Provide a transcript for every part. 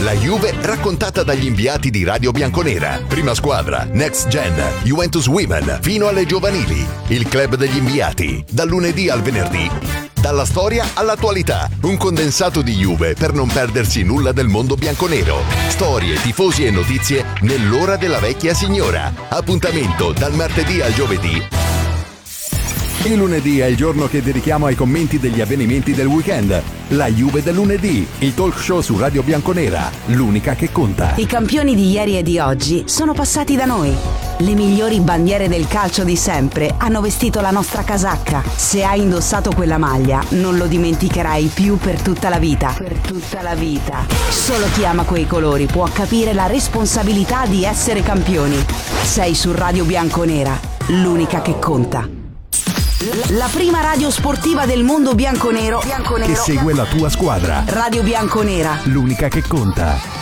La Juve raccontata dagli inviati di Radio Bianconera. Prima squadra, Next Gen, Juventus Women, fino alle giovanili. Il club degli inviati, dal lunedì al venerdì. Dalla storia all'attualità, un condensato di Juve per non perdersi nulla del mondo bianconero. Storie, tifosi e notizie nell'ora della vecchia signora. Appuntamento dal martedì al giovedì. Il lunedì è il giorno che dedichiamo ai commenti degli avvenimenti del weekend. La Juve del lunedì, il talk show su Radio Bianconera, l'unica che conta. I campioni di ieri e di oggi sono passati da noi. Le migliori bandiere del calcio di sempre hanno vestito la nostra casacca. Se hai indossato quella maglia, non lo dimenticherai più per tutta la vita. Per tutta la vita. Solo chi ama quei colori può capire la responsabilità di essere campioni. Sei su Radio Bianconera, l'unica che conta. La prima radio sportiva del mondo bianconero che segue la tua squadra. Radio Bianconera, l'unica che conta.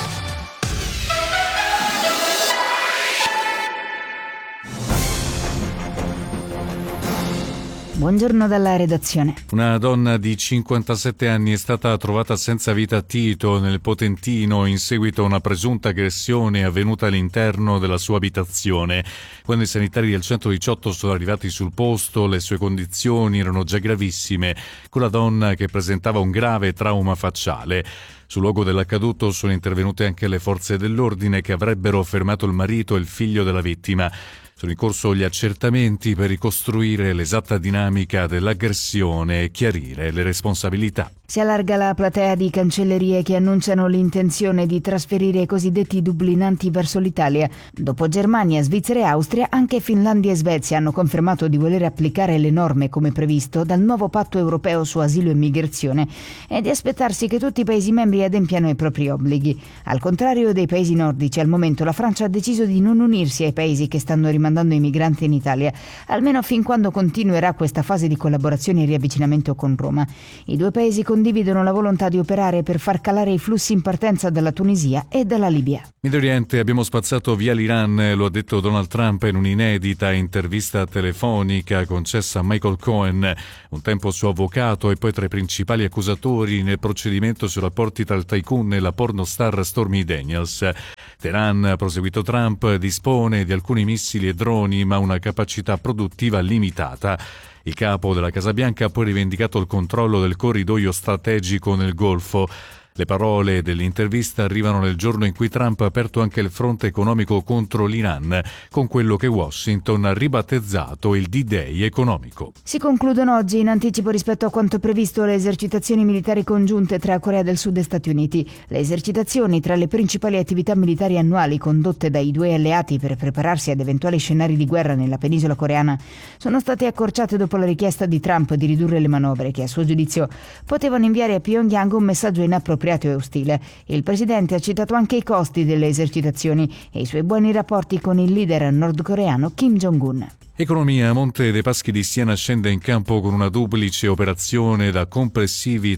Buongiorno dalla redazione. Una donna di 57 anni è stata trovata senza vita a Tito, nel Potentino, in seguito a una presunta aggressione avvenuta all'interno della sua abitazione. Quando i sanitari del 118 sono arrivati sul posto, le sue condizioni erano già gravissime, con la donna che presentava un grave trauma facciale. Sul luogo dell'accaduto sono intervenute anche le forze dell'ordine che avrebbero fermato il marito e il figlio della vittima. Sono in corso gli accertamenti per ricostruire l'esatta dinamica dell'aggressione e chiarire le responsabilità. Si allarga la platea di cancellerie che annunciano l'intenzione di trasferire i cosiddetti dublinanti verso l'Italia. Dopo Germania, Svizzera e Austria, anche Finlandia e Svezia hanno confermato di voler applicare le norme come previsto dal nuovo patto europeo su asilo e migrazione e di aspettarsi che tutti i Paesi membri adempiano ai propri obblighi. Al contrario dei Paesi nordici, al momento la Francia ha deciso di non unirsi ai Paesi che stanno rimandando i migranti in Italia, almeno fin quando continuerà questa fase di collaborazione e riavvicinamento con Roma. I due Paesi condividono la volontà di operare per far calare i flussi in partenza dalla Tunisia e dalla Libia. Medio Oriente, abbiamo spazzato via l'Iran, lo ha detto Donald Trump in un'inedita intervista telefonica concessa a Michael Cohen, un tempo suo avvocato e poi tra i principali accusatori nel procedimento sui rapporti tra il tycoon e la pornostar Stormy Daniels. Teheran, ha proseguito Trump, dispone di alcuni missili e droni ma una capacità produttiva limitata. Il capo della Casa Bianca ha poi rivendicato il controllo del corridoio strategico nel Golfo. Le parole dell'intervista arrivano nel giorno in cui Trump ha aperto anche il fronte economico contro l'Iran, con quello che Washington ha ribattezzato il D-Day economico. Si concludono oggi, in anticipo rispetto a quanto previsto, le esercitazioni militari congiunte tra Corea del Sud e Stati Uniti. Le esercitazioni, tra le principali attività militari annuali condotte dai due alleati per prepararsi ad eventuali scenari di guerra nella penisola coreana, sono state accorciate dopo la richiesta di Trump di ridurre le manovre che, a suo giudizio, potevano inviare a Pyongyang un messaggio inappropriato e ostile. Il presidente ha citato anche i costi delle esercitazioni e i suoi buoni rapporti con il leader nordcoreano Kim Jong-un. Economia. Monte dei Paschi di Siena scende in campo con una duplice operazione da complessivi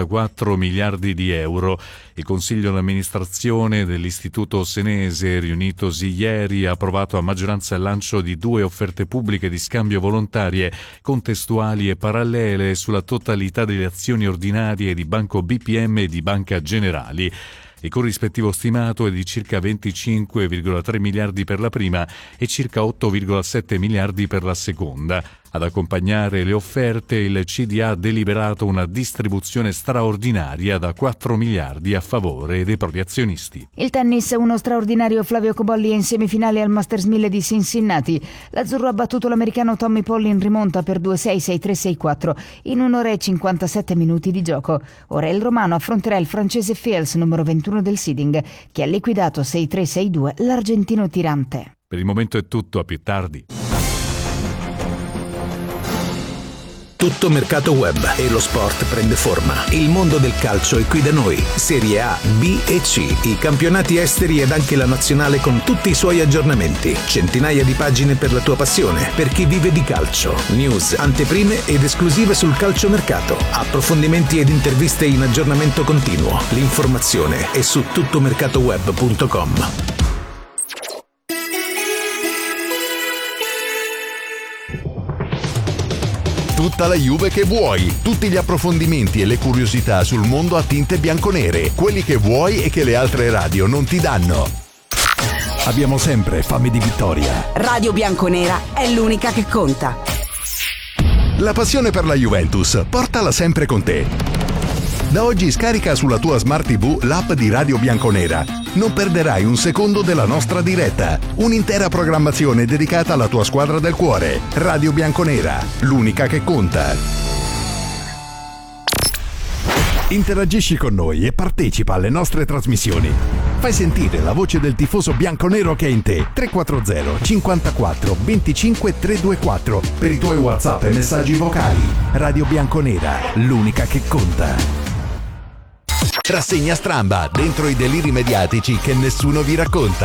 34 miliardi di euro. Il Consiglio d'amministrazione dell'Istituto Senese, riunitosi ieri, ha approvato a maggioranza il lancio di 2 offerte pubbliche di scambio volontarie, contestuali e parallele sulla totalità delle azioni ordinarie di Banco BPM e di Banca Generali. Il corrispettivo stimato è di circa 25,3 miliardi per la prima e circa 8,7 miliardi per la seconda. Ad accompagnare le offerte, il CDA ha deliberato una distribuzione straordinaria da 4 miliardi a favore dei propri azionisti. Il tennis, uno straordinario Flavio Cobolli è in semifinale al Masters 1000 di Cincinnati. L'azzurro ha battuto l'americano Tommy Paul in rimonta per 2-6, 6-3, 6-4 in 1 ora e 57 minuti di gioco. Ora il romano affronterà il francese Fils, numero 21 del seeding, che ha liquidato 6-3, 6-2 l'argentino Tirante. Per il momento è tutto, a più tardi. Tutto mercato web e lo sport prende forma. Il mondo del calcio è qui da noi. Serie A, B e C, i campionati esteri ed anche la nazionale con tutti i suoi aggiornamenti. Centinaia di pagine per la tua passione, per chi vive di calcio. News, anteprime ed esclusive sul calciomercato. Approfondimenti ed interviste in aggiornamento continuo. L'informazione è su tuttomercatoweb.com. tutta la Juve che vuoi, tutti gli approfondimenti e le curiosità sul mondo a tinte bianconere, quelli che vuoi e che le altre radio non ti danno. Abbiamo sempre fame di vittoria. Radio Bianconera è l'unica che conta. La passione per la Juventus, portala sempre con te. Da oggi scarica sulla tua Smart TV l'app di Radio Bianconera. Non perderai un secondo della nostra diretta. Un'intera programmazione dedicata alla tua squadra del cuore. Radio Bianconera, l'unica che conta. Interagisci con noi e partecipa alle nostre trasmissioni. Fai sentire la voce del tifoso bianconero che è in te. 340 54 25 324 per i tuoi WhatsApp e messaggi vocali. Radio Bianconera, l'unica che conta. Rassegna stramba, dentro i deliri mediatici che nessuno vi racconta.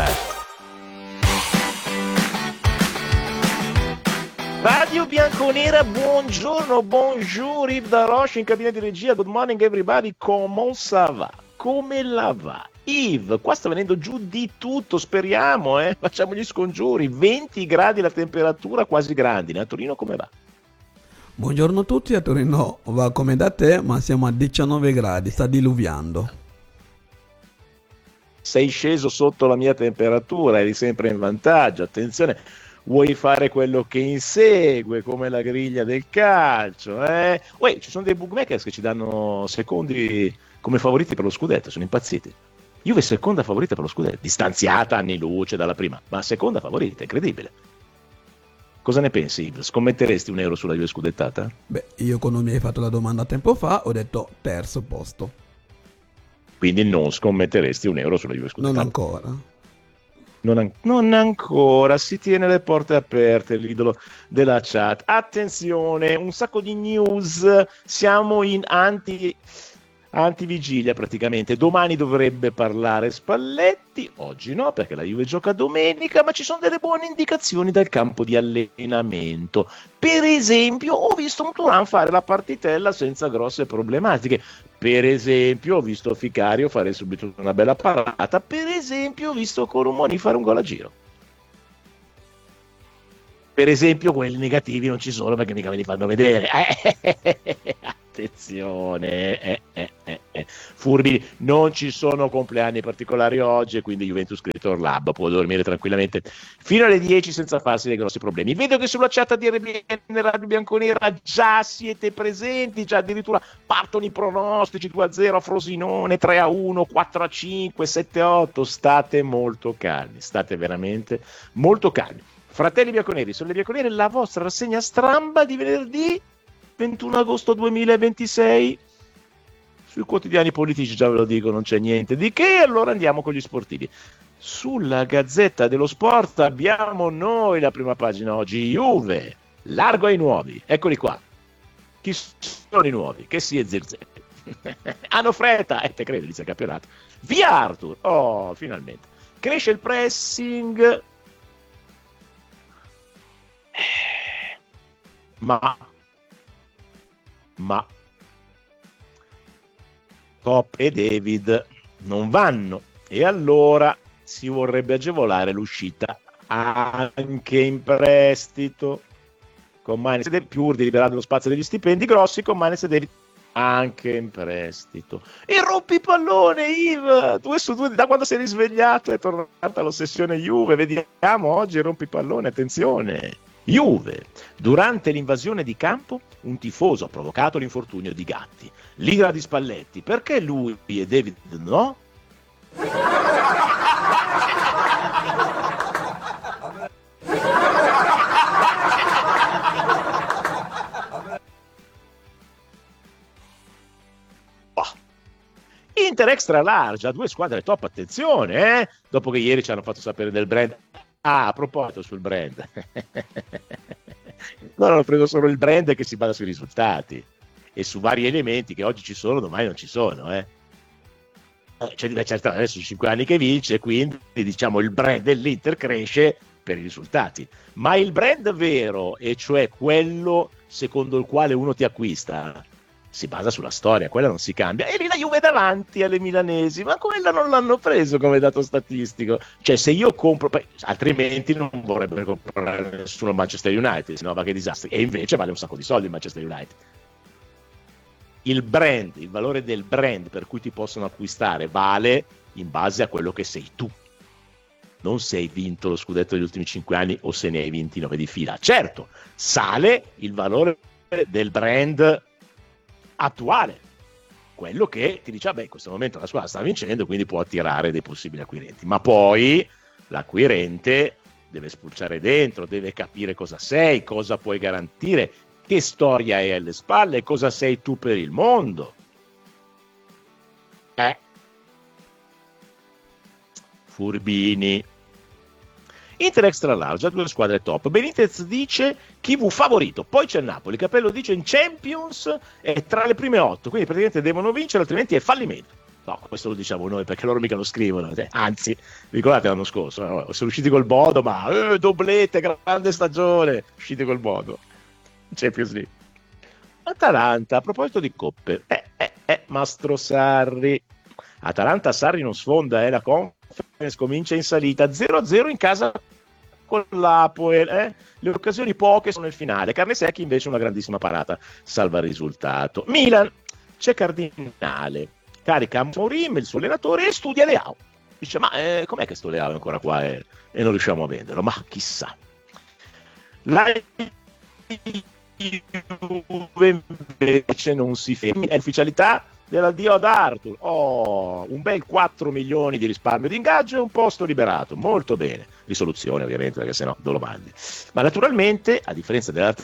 Radio Bianconera, buongiorno, bonjour, Yves Daroche in cabina di regia, good morning everybody, comment ça va? Come la va? Yves, qua sta venendo giù di tutto, speriamo, facciamo gli scongiuri, 20 gradi la temperatura, quasi grandi, a Torino come va? Buongiorno a tutti, a Torino va come da te, ma siamo a 19 gradi, sta diluviando. Sei sceso sotto la mia temperatura, eri sempre in vantaggio, attenzione, vuoi fare quello che insegue, come la griglia del calcio, Uè, ci sono dei bookmakers che ci danno secondi come favoriti per lo scudetto, sono impazziti. Juve seconda favorita per lo scudetto, distanziata anni luce dalla prima, ma seconda favorita, incredibile. Cosa ne pensi? Scommetteresti €1 sulla Juve scudettata? Beh, io quando mi hai fatto la domanda tempo fa ho detto terzo posto. Quindi non scommetteresti €1 sulla Juve scudettata? Non ancora. Non ancora, si tiene le porte aperte, l'idolo della chat. Attenzione, un sacco di news, siamo in antivigilia praticamente. Domani dovrebbe parlare Spalletti, oggi no perché la Juve gioca domenica, ma ci sono delle buone indicazioni dal campo di allenamento. Per esempio ho visto un Thuram fare la partitella senza grosse problematiche. Per esempio ho visto Ficario fare subito una bella parata. Per esempio ho visto Colomoni fare un gol a giro. Per esempio quelli negativi non ci sono perché mica me li fanno vedere. Attenzione, furbi, non ci sono compleanni particolari oggi e quindi Juventus Creator Lab può dormire tranquillamente fino alle 10 senza farsi dei grossi problemi. Vedo che sulla chat di RBN Radio Bianconera già siete presenti, già addirittura partono i pronostici: 2-0 a Frosinone, 3-1, 4-5, 7-8. State molto calmi, state veramente molto calmi. Fratelli bianconeri, sono le bianconere, la vostra rassegna stramba di venerdì 21 agosto 2026. Sui quotidiani politici già ve lo dico, non c'è niente di che, allora andiamo con gli sportivi. Sulla Gazzetta dello Sport abbiamo noi la prima pagina oggi, Juve, largo ai nuovi, eccoli qua. Chi sono i nuovi? Che si è Zirzetti. Hanno fretta, te credo, inizia il campionato. Via Arthur, oh, finalmente. Cresce il pressing, ma Top e David non vanno e allora si vorrebbe agevolare l'uscita anche in prestito con Manes e più di liberare lo spazio degli stipendi grossi con Manes e David anche in prestito. E rompi il pallone, Yves, 2 su 2 da quando sei risvegliato è tornata l'ossessione Juve. Vediamo oggi, rompi il pallone, attenzione. Juve, durante l'invasione di campo un tifoso ha provocato l'infortunio di Gatti, l'ira di Spalletti, perché lui e David no? Inter extra large, a 2 squadre top, attenzione, dopo che ieri ci hanno fatto sapere del brand. Ah, a proposito sul brand. No, hanno preso solo il brand che si basa sui risultati e su vari elementi che oggi ci sono, domani non ci sono, Cioè, certo, adesso sono 5 anni che vince, quindi diciamo il brand dell'Inter cresce per i risultati, ma il brand vero, e cioè quello secondo il quale uno ti acquista, si basa sulla storia, quella non si cambia. E lì la Juve davanti alle milanesi, ma quella non l'hanno preso come dato statistico. Cioè, se io compro, altrimenti non vorrebbero comprare nessuno al Manchester United, sennò va che disastri. E invece vale un sacco di soldi il Manchester United. Il brand, il valore del brand per cui ti possono acquistare vale in base a quello che sei tu. Non se hai vinto lo scudetto degli ultimi 5 anni o se ne hai vinti 9 di fila. Certo, sale il valore del brand attuale, quello che ti dice, in questo momento la squadra sta vincendo, quindi può attirare dei possibili acquirenti, ma poi l'acquirente deve spulciare dentro, deve capire cosa sei, cosa puoi garantire, che storia hai alle spalle, cosa sei tu per il mondo. Furbini. Inter extra large, 2 squadre top. Benitez dice Chivu favorito, poi c'è il Napoli. Capello dice in Champions è tra le prime 8, quindi praticamente devono vincere, altrimenti è fallimento. No, questo lo diciamo noi perché loro mica lo scrivono. Anzi, ricordate l'anno scorso, sono usciti col Bodo, ma doblete, grande stagione, usciti col Bodo. Champions League. Atalanta, a proposito di coppe, Mastro Sarri. Atalanta-Sarri non sfonda, la Conference comincia in salita, 0-0 in casa con l'Apoel, le occasioni poche sono nel finale, Carnesecchi invece una grandissima parata salva il risultato. Milan, c'è Cardinale, carica Amorim, il suo allenatore, e studia Leao. Dice, ma com'è che sto Leao è ancora qua e non riusciamo a venderlo? Ma chissà. La Juve invece non si ferma, è ufficialità dell'addio ad Arthur. Un bel 4 milioni di risparmio di ingaggio e un posto liberato, molto bene. Risoluzione ovviamente, perché sennò dove lo mandi. Ma naturalmente, a differenza dell'altra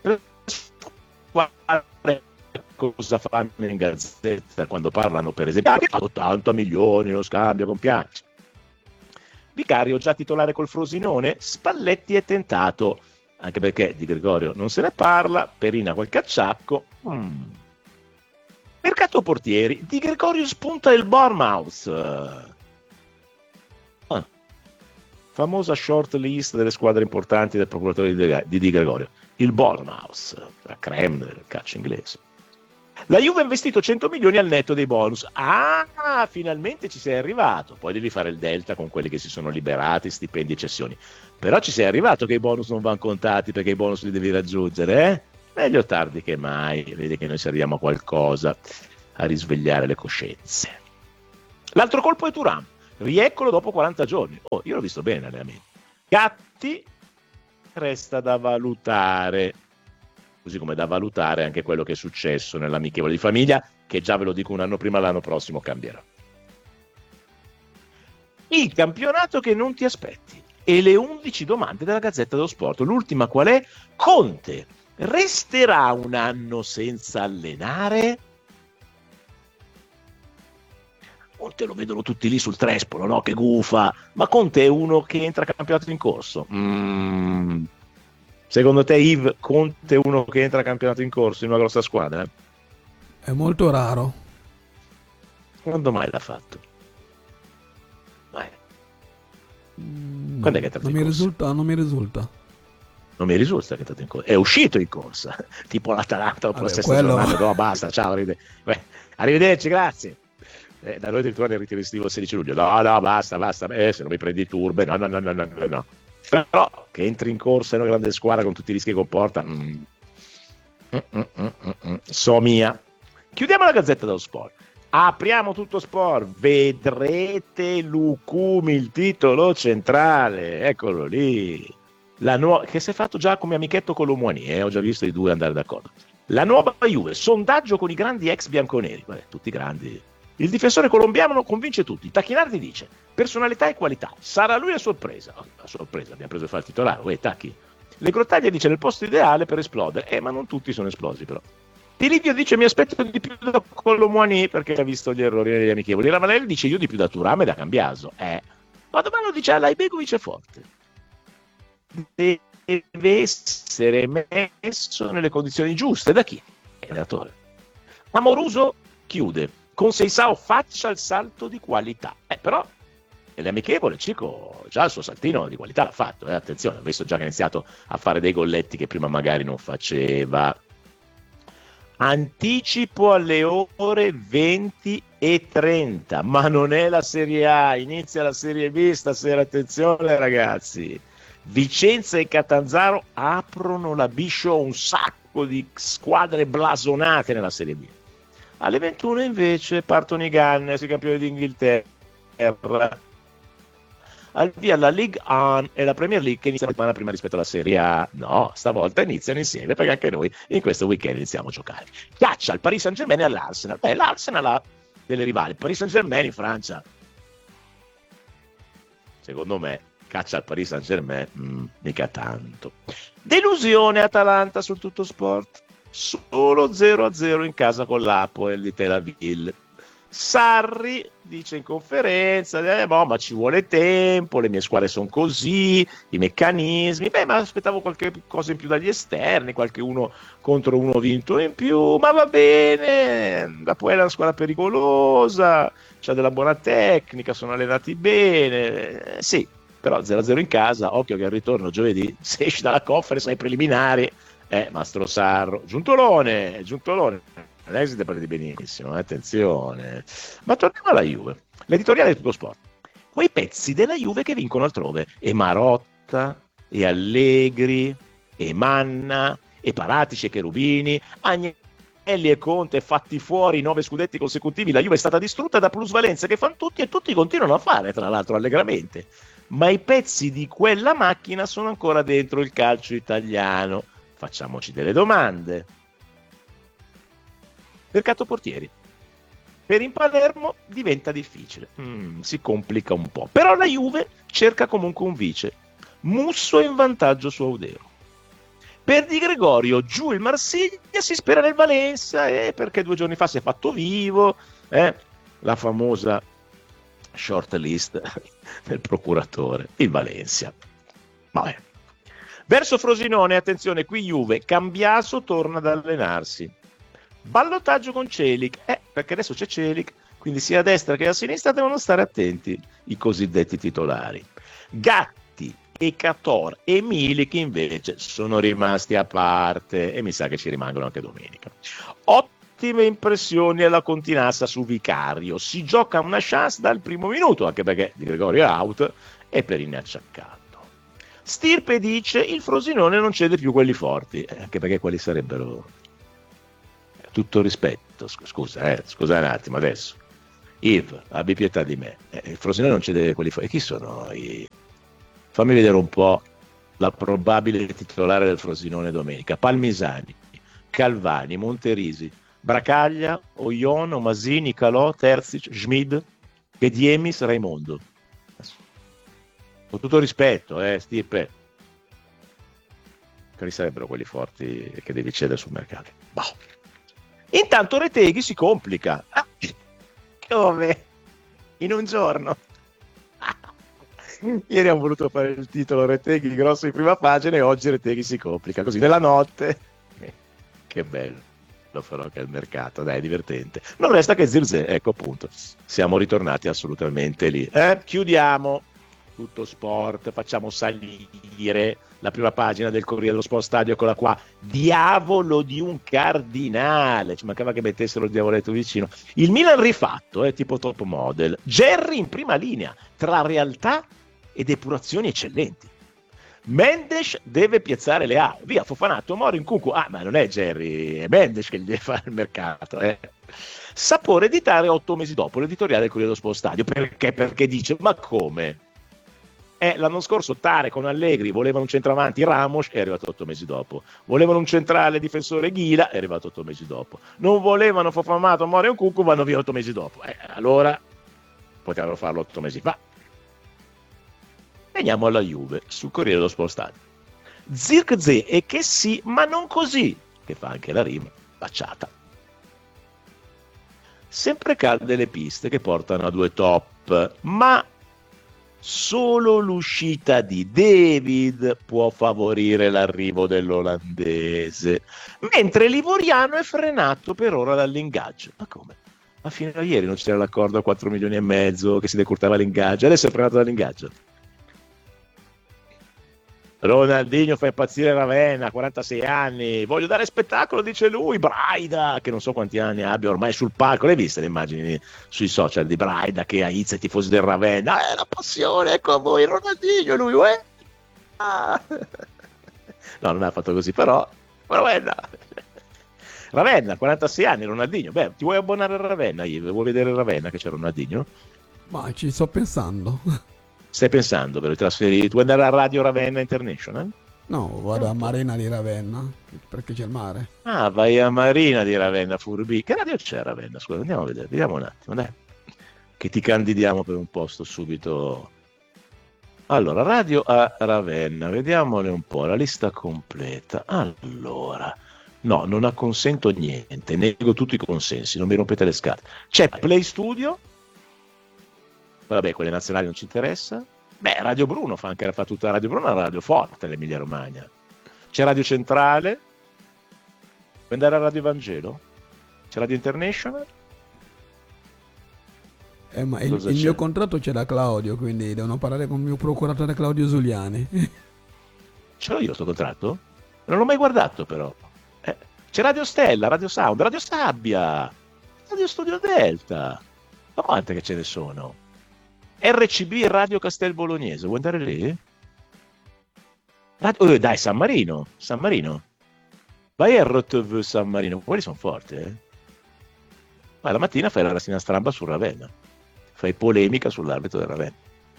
squadra, cosa fanno in gazzetta quando parlano per esempio 80 milioni lo scambio con Pianci. Vicario già titolare col Frosinone, Spalletti è tentato, anche perché di Gregorio non se ne parla, Perina qualche acciacco. Mercato portieri, Di Gregorio spunta il Bournemouth. Famosa short list delle squadre importanti del procuratore di Di Gregorio. Il Bournemouth, la creme del calcio inglese. La Juve ha investito 100 milioni al netto dei bonus. Finalmente ci sei arrivato. Poi devi fare il delta con quelli che si sono liberati, stipendi e cessioni. Però ci sei arrivato che i bonus non vanno contati perché i bonus li devi raggiungere, Meglio tardi che mai. Vedi che noi serviamo a qualcosa, a risvegliare le coscienze. L'altro colpo è Thuram. Rieccolo dopo 40 giorni. Io l'ho visto bene l'allenamento. Gatti resta da valutare. Così come da valutare anche quello che è successo nell'amichevole di famiglia, che già ve lo dico un anno prima, l'anno prossimo cambierà. Il campionato che non ti aspetti e le 11 domande della Gazzetta dello Sport. L'ultima qual è? Conte resterà un anno senza allenare? Conte lo vedono tutti lì sul trespolo, no? Che gufa. Ma Conte è uno che entra a campionato in corso? Secondo te, Yves, Conte è uno che entra a campionato in corso in una grossa squadra? È molto raro. Quando mai l'ha fatto? Quando è che è entrato in corsa? Non mi risulta. Non mi risulta che è entrato in corsa. È uscito in corsa, tipo l'Atalanta dopo la sesta giornata. No, basta, ciao, arrivederci, grazie. Da noi addirittura nel ritiro estivo il 16 luglio. No, basta. Se non mi prendi i turbe, no. Però che entri in corsa in una grande squadra con tutti i rischi che comporta, so mia. Chiudiamo la Gazzetta dello Sport, apriamo tutto sport. Vedrete Lucumi, il titolo centrale, eccolo lì, che si è fatto già come amichetto con l'Omuani, ho già visto i due andare d'accordo. La nuova Juve, sondaggio con i grandi ex bianconeri, tutti grandi. Il difensore colombiano convince tutti. Tacchinardi dice personalità e qualità, sarà lui la sorpresa. La sorpresa, abbiamo preso a fare il titolare, Tacchi. Le Grottaglie dice nel posto ideale per esplodere, ma non tutti sono esplosi però. Di Livio dice mi aspetto di più da Colomwani perché ha visto gli errori negli amichevoli. Ravanelli dice io di più da Thuram e da Cambiaso. Ma domani lo dice Alaibegovic è forte. Deve essere messo nelle condizioni giuste. Da chi? Allenatore. Amoruso chiude. Con Seisao faccia il salto di qualità. Però l'amichevole Cico già il suo saltino di qualità l'ha fatto. Attenzione, ho visto già che ha iniziato a fare dei golletti che prima magari non faceva. Anticipo alle ore 20:30, ma non è la Serie A, inizia la Serie B stasera, attenzione ragazzi. Vicenza e Catanzaro aprono la B-Show, un sacco di squadre blasonate nella Serie B. Alle 21 invece partono i Gunners, i campioni d'Inghilterra. Al via la Ligue 1 e la Premier League, che inizia una settimana prima rispetto alla Serie A. No, stavolta iniziano insieme, perché anche noi in questo weekend iniziamo a giocare. Caccia al Paris Saint-Germain e all'Arsenal. L'Arsenal ha delle rivali. Il Paris Saint-Germain in Francia, secondo me, caccia al Paris Saint-Germain, mica tanto. Delusione Atalanta sul Tutto Sport. Solo 0-0 in casa con l'Apoel di Tel Aviv. Sarri dice in conferenza, ma ci vuole tempo, le mie squadre sono così, i meccanismi, ma aspettavo qualche cosa in più dagli esterni, qualche uno contro uno vinto in più, ma va bene, la Puel è una squadra pericolosa, c'ha della buona tecnica, sono allenati bene, sì, però 0-0 in casa, occhio che al ritorno giovedì, se esci dalla conference ai preliminari, Mastro Sarro, Giuntolone, lei si prende benissimo, attenzione. Ma torniamo alla Juve, l'editoriale di Tutto Sport. Quei pezzi della Juve che vincono altrove, e Marotta, e Allegri, e Manna, e Paratici e Cherubini, Agnelli e Conte fatti fuori 9 scudetti consecutivi, la Juve è stata distrutta da plusvalenze che fanno tutti e tutti continuano a fare, tra l'altro allegramente. Ma i pezzi di quella macchina sono ancora dentro il calcio italiano. Facciamoci delle domande. Mercato portieri. Per il Palermo diventa difficile, si complica un po'. Però la Juve cerca comunque un vice. Musso in vantaggio su Audero. Per Di Gregorio giù il Marsiglia, si spera nel Valencia, perché 2 giorni fa si è fatto vivo, la famosa short list del procuratore, il Valencia. Vabbè. Verso Frosinone, attenzione, qui Juve, Cambiaso torna ad allenarsi. Ballottaggio con Celik, perché adesso c'è Celik, quindi sia a destra che a sinistra devono stare attenti i cosiddetti titolari. Gatti e Cator e Milik invece sono rimasti a parte e mi sa che ci rimangono anche domenica. Ottime impressioni alla Continassa su Vicario, si gioca una chance dal primo minuto, anche perché Di Gregorio è out e Perin è acciaccato. Stirpe dice il Frosinone non cede più quelli forti, anche perché quelli sarebbero... Tutto rispetto, scusa un attimo adesso. Yves, abbi pietà di me. Il Frosinone non cede quelli forti. E chi sono Fammi vedere un po' la probabile titolare del Frosinone domenica. Palmisani, Calvani, Monterisi, Bracaglia, Oion, Masini, Calò, Terzic, Schmid, Pediemis, Raimondo. Con tutto rispetto, Stirpe. Quali sarebbero quelli forti che devi cedere sul mercato? Boh. Intanto Reteghi si complica. Come? In un giorno. Ieri hanno voluto fare il titolo Reteghi grosso in prima pagina e oggi Reteghi si complica. Così nella notte. Che bello. Lo farò anche al mercato. Dai, è divertente. Non resta che Zirze. Ecco appunto. Siamo ritornati assolutamente lì. Chiudiamo. Tutto Sport. Facciamo salire la prima pagina del Corriere dello Sport Stadio, eccola qua, diavolo di un cardinale, ci mancava che mettessero il diavoletto vicino, il Milan rifatto, tipo top model, Gerry in prima linea, tra realtà ed epurazioni eccellenti, Mendes deve piazzare le A, via Fofanato, Moro in Cucu, ma non è Gerry, è Mendes che gli deve fare il mercato, Sapore editare 8 mesi dopo, l'editoriale del Corriere dello Sport Stadio, perché dice, ma come? L'anno scorso Tare con Allegri volevano un centravanti, Ramos è arrivato 8 mesi dopo, volevano un centrale difensore, Ghila è arrivato 8 mesi dopo, non volevano Fofanato, Moro e Cucu, vanno via 8 mesi dopo, allora potevano farlo 8 mesi fa. Veniamo alla Juve sul Corriere dello Sport Stadio. Zirkzee e che sì, ma non così, che fa anche la rima baciata. Sempre calde le piste che portano a 2 top, ma solo l'uscita di David può favorire l'arrivo dell'olandese, mentre l'ivoriano è frenato per ora dall'ingaggio. Ma come? Ma fino a ieri non c'era l'accordo a 4 milioni e mezzo che si decurtava l'ingaggio, adesso è frenato dall'ingaggio. Ronaldinho fa impazzire Ravenna, 46 anni, voglio dare spettacolo, dice lui. Braida, che non so quanti anni abbia ormai sul palco, le hai viste le immagini sui social di Braida che aizza i tifosi del Ravenna? È la passione, ecco a voi Ronaldinho, lui ah. No, non ha fatto così, però Ravenna, 46 anni, Ronaldinho. Beh, ti vuoi abbonare a Ravenna? Vuoi vedere Ravenna che c'è Ronaldinho? Ma ci sto pensando. Stai pensando per trasferire? Tu vuoi andare a Radio Ravenna International? No, vado a Marina di Ravenna, perché c'è il mare. Ah, vai a Marina di Ravenna, furbi. Che radio c'è a Ravenna? Scusa, andiamo a vedere, vediamo un attimo, dai. Che ti candidiamo per un posto subito. Allora, radio a Ravenna, vediamone un po', la lista completa. Allora, no, non acconsento niente, nego tutti i consensi, non mi rompete le scatole. C'è Play Studio. Vabbè, quelle nazionali non ci interessa. Beh, Radio Bruno fa tutta Radio Bruno, una radio forte nell'Emilia Romagna. C'è Radio Centrale. Vuoi andare a Radio Vangelo? C'è Radio International? Ma il mio contratto c'è da Claudio, quindi devono parlare con il mio procuratore Claudio Zuliani. Ce l'ho io sto contratto? Non l'ho mai guardato però. C'è Radio Stella, Radio Sound, Radio Sabbia, Radio Studio Delta. Ma quante che ce ne sono? RCB Radio Castel Bolognese, vuoi andare lì? Dai, San Marino. Vai a RTV San Marino, quelli sono forti, Ma la mattina fai la rassegna stramba su Ravenna, fai polemica sull'arbitro del Ravenna.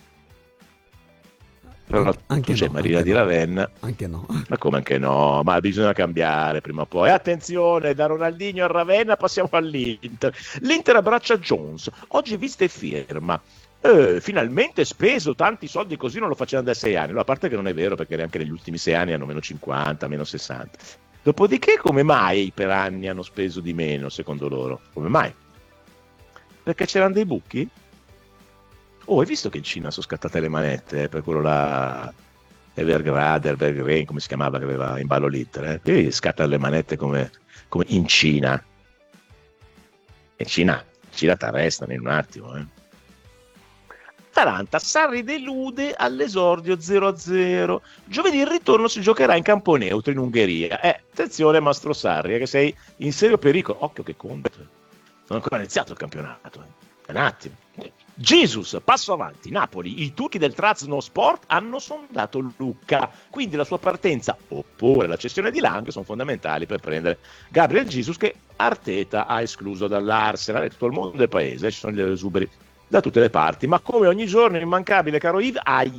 Però anche c'è Marina di Ravenna. Anche no. Ma come anche no? Ma bisogna cambiare prima o poi. Attenzione, da Ronaldinho a Ravenna passiamo all'Inter. L'Inter abbraccia Jones. Oggi vista e firma. Finalmente speso tanti soldi così non lo facevano da 6 anni. A parte che non è vero, perché neanche negli ultimi 6 anni hanno meno 50, meno 60. Dopodiché come mai per anni hanno speso di meno secondo loro? Come mai? Perché c'erano dei buchi? Hai visto che in Cina sono scattate le manette per quello là Evergreen, come si chiamava, che aveva in ballo l'Inter? Qui scattano le manette come in Cina. In Cina ti arrestano in un attimo, Atalanta, Sarri delude all'esordio 0-0. Giovedì il ritorno si giocherà in campo neutro in Ungheria. Attenzione Mastro Sarri, che sei in serio pericolo. Occhio che conto. Non è ancora iniziato il campionato. Un attimo. Jesus, passo avanti. Napoli, i turchi del Trabzonspor hanno sondato Lucca. Quindi la sua partenza oppure la cessione di Lang sono fondamentali per prendere Gabriel Jesus, che Arteta ha escluso dall'Arsenal. Tutto il mondo del paese, ci sono gli esuberi da tutte le parti, ma come ogni giorno immancabile, caro Yves,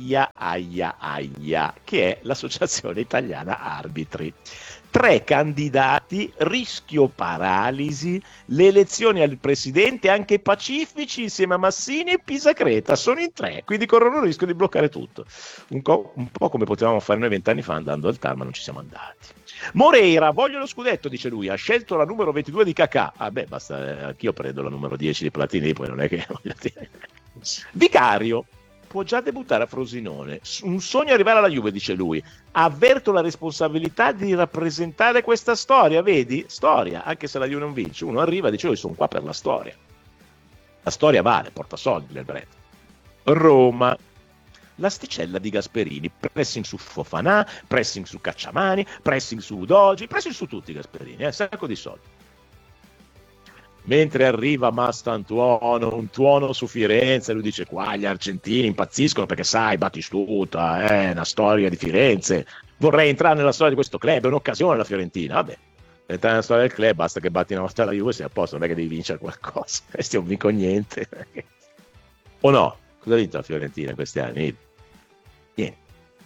AIA, che è l'Associazione Italiana Arbitri. 3 candidati, rischio paralisi, le elezioni al presidente anche pacifici insieme a Massini e Pisacreta, sono in 3, quindi corrono il rischio di bloccare tutto. Un po' come potevamo fare noi 20 anni fa andando al TAR, ma non ci siamo andati. Moreira, voglio lo scudetto, dice lui, ha scelto la numero 22 di Kakà. Basta, anch'io prendo la numero 10 di Platini, poi non è che... Vicario, può già debuttare a Frosinone, un sogno arrivare alla Juve, dice lui, avverto la responsabilità di rappresentare questa storia, vedi? Storia, anche se la Juve non vince, uno arriva e dice io sono qua per la storia vale, porta soldi nel brand. Roma, l'asticella di Gasperini, pressing su Fofana, pressing su Cacciamani, pressing su Udogi, pressing su tutti Gasperini, sacco di soldi. Mentre arriva Mastantuono, un tuono su Firenze, lui dice qua gli argentini impazziscono perché sai, Battistuta, è una storia di Firenze, vorrei entrare nella storia di questo club, è un'occasione la Fiorentina, vabbè, per entrare nella storia del club basta che batti una volta la Juve e sei a posto, non è che devi vincere qualcosa, questi non vinco niente. O no? Cosa ha vinto la Fiorentina in questi anni? Niente.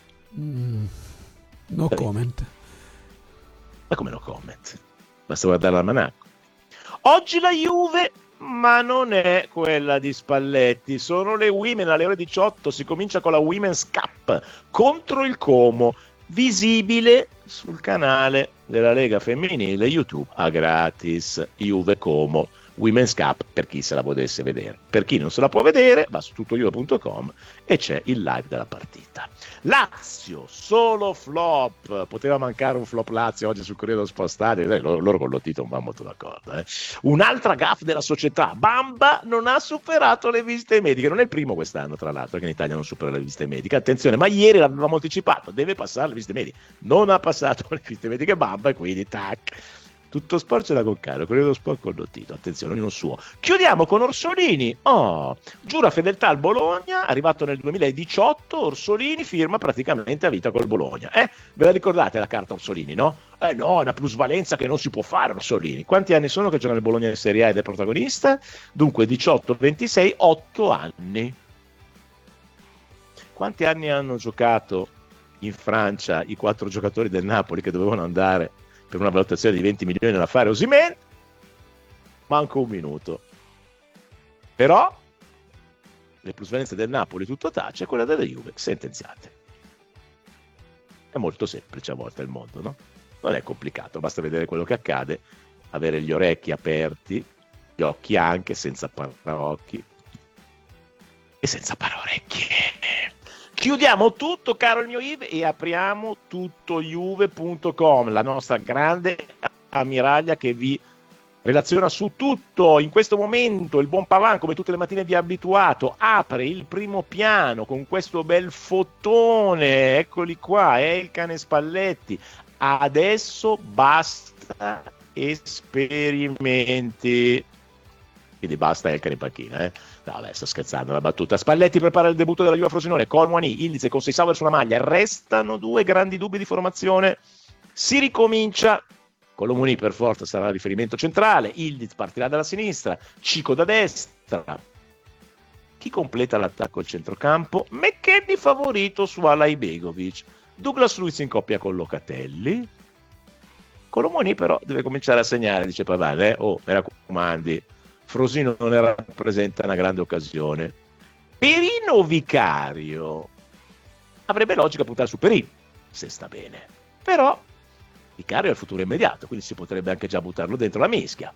No comment. Ma come no comment? Basta guardare l'almanacco. Oggi la Juve, ma non è quella di Spalletti, sono le Women alle ore 18, si comincia con la Women's Cup contro il Como, visibile sul canale della Lega Femminile YouTube a gratis, Juve Como. Women's Cup, per chi se la potesse vedere. Per chi non se la può vedere, va su tuttojuve.com e c'è il live della partita. Lazio, solo flop, poteva mancare un flop Lazio oggi sul Corriere dello Sport Stadio, loro con Lotito non vanno molto d'accordo. Un'altra gaffe della società, Bamba non ha superato le visite mediche, non è il primo quest'anno tra l'altro che in Italia non supera le visite mediche, attenzione, ma ieri l'avevamo anticipato, deve passare le visite mediche, non ha passato le visite mediche Bamba e quindi tac. Tutto sport ce l'ha con Caro, Corriere dello Sport con Lottito, attenzione, ognuno suo. Chiudiamo con Orsolini, giura fedeltà al Bologna, arrivato nel 2018, Orsolini firma praticamente a vita col Bologna. Ve la ricordate la carta Orsolini, no? No, è una plusvalenza che non si può fare Orsolini. Quanti anni sono che gioca nel Bologna in Serie A ed è protagonista? Dunque 18, 26, 8 anni. Quanti anni hanno giocato in Francia i 4 giocatori del Napoli che dovevano andare per una valutazione di 20 milioni nell'affare Osimhen? Manco un minuto. Però le plusvalenze del Napoli tutto tace, quella della Juve sentenziate. È molto semplice a volte il mondo, no? Non è complicato, basta vedere quello che accade, avere gli orecchi aperti, gli occhi anche, senza paraocchi e senza paraorecchie. Chiudiamo tutto, caro il mio Yves, e apriamo tuttojuve.com, la nostra grande ammiraglia che vi relaziona su tutto. In questo momento il buon Pavan, come tutte le mattine vi ha abituato, apre il primo piano con questo bel fotone, eccoli qua, è il cane Spalletti. Adesso basta esperimenti. Quindi basta Elkan in panchina, No, vabbè, sto scherzando, la battuta. Spalletti prepara il debutto della Juve a Frosinone, Colmuani, Ildiz con Seisauer sulla maglia, restano 2 grandi dubbi di formazione, si ricomincia, Colomuni per forza sarà il riferimento centrale, Ildiz partirà dalla sinistra, Cico da destra, chi completa l'attacco al centrocampo? McKennie favorito su Alaibegovic, Douglas Luiz in coppia con Locatelli, Colomuni però deve cominciare a segnare, dice Pavan, mi raccomandi, Frosino non ne rappresenta una grande occasione. Perino Vicario avrebbe logica puntare su Perino, se sta bene. Però Vicario è il futuro immediato, quindi si potrebbe anche già buttarlo dentro la mischia.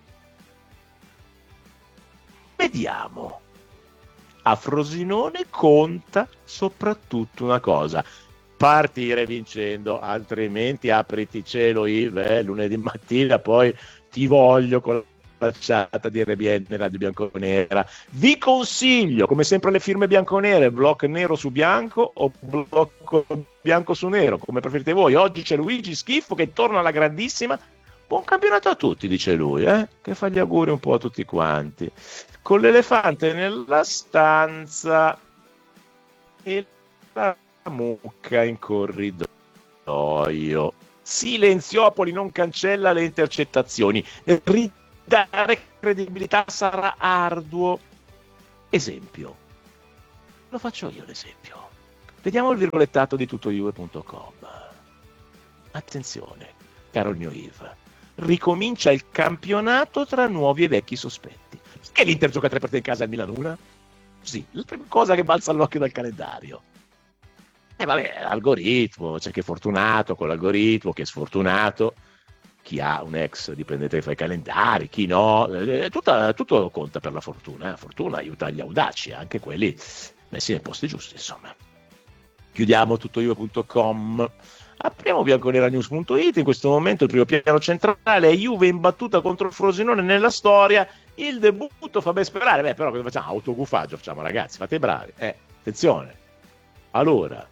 Vediamo. A Frosinone conta soprattutto una cosa: partire vincendo, altrimenti apriti cielo Yves, lunedì mattina poi ti voglio con la chat di RBN Radio Bianconera. Vi consiglio, come sempre, le firme bianconere, blocco nero su bianco o blocco bianco su nero, come preferite voi. Oggi c'è Luigi Schiffo che torna alla grandissima. Buon campionato a tutti, dice lui, che fa gli auguri un po' a tutti quanti. Con l'elefante nella stanza e la mucca in corridoio. Silenziopoli non cancella le intercettazioni. Ridare credibilità sarà arduo. Esempio. Lo faccio io l'esempio. Vediamo il virgolettato di tuttojuve.com. Attenzione, caro il mio Yves. Ricomincia il campionato tra nuovi e vecchi sospetti. Che l'Inter gioca 3 partite in casa al Milan 1? Sì, la prima cosa che balza all'occhio dal calendario. Vabbè, algoritmo, c'è chi è fortunato con l'algoritmo, chi è sfortunato, chi ha un ex dipendente che fa i calendari, chi no, tutto conta per la fortuna. La fortuna aiuta gli audaci, anche quelli messi nei posti giusti, insomma. Chiudiamo tuttojuve.com, apriamo bianconeranews.it. In questo momento il primo piano centrale è Juve imbattuta contro il Frosinone nella storia. Il debutto fa ben sperare. Però cosa facciamo? Autogufaggio facciamo, ragazzi, fate bravi. Attenzione. Allora,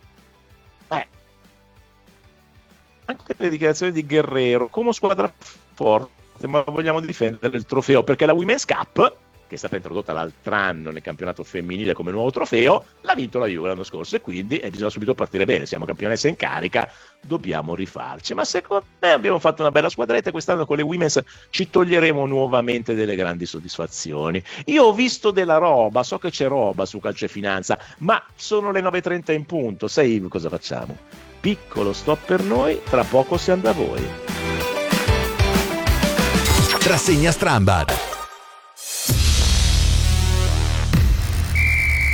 anche le dichiarazioni di Guerrero, come squadra forte, ma vogliamo difendere il trofeo, perché la Women's Cup, che è stata introdotta l'altro anno nel campionato femminile come nuovo trofeo, l'ha vinto la Juve l'anno scorso, e quindi bisogna subito partire bene. Siamo campionessa in carica, dobbiamo rifarci. Ma secondo me abbiamo fatto una bella squadretta, e quest'anno con le Women's ci toglieremo nuovamente delle grandi soddisfazioni. Io ho visto della roba, so che c'è roba su Calcio e Finanza, ma sono le 9:30 in punto. Sai cosa facciamo? Piccolo stop per noi, tra poco siamo da voi. Rassegna Strambad.